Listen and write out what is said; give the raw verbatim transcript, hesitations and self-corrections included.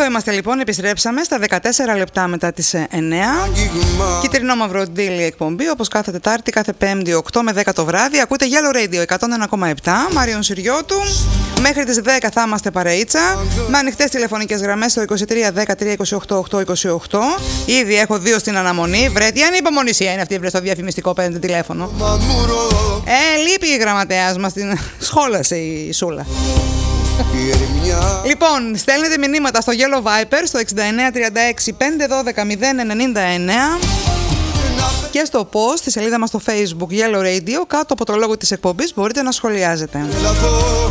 Εδώ είμαστε λοιπόν, επιστρέψαμε στα δεκατέσσερα λεπτά μετά τις εννέα. Κίτρινο μαύρο ντύλι εκπομπή, όπως κάθε Τετάρτη, κάθε Πέμπτη οκτώ με δέκα το βράδυ. Ακούτε Yellow Radio εκατόν ένα κόμμα επτά, Μάριον Συριώτου. Μέχρι τις δέκα θα είμαστε παρεΐτσα, με ανοιχτές τηλεφωνικές γραμμές στο είκοσι τρία δέκα τρία είκοσι οκτώ οκτώ είκοσι οκτώ. Ήδη έχω δύο στην αναμονή. Βρε, τι ανυπομονησία είναι αυτή, βρε, στο διαφημιστικό πέντε τηλέφωνο. Ε, λείπει η γραμματέας μας, την σχόλασε η Σούλα. Λοιπόν, στέλνετε μηνύματα στο Yellow Viper στο εξήντα εννέα τριάντα έξι πεντακόσια δώδεκα μηδέν ενενήντα εννέα και στο post στη σελίδα μας στο Facebook Yellow Radio, κάτω από το λόγο της εκπομπής μπορείτε να σχολιάζετε.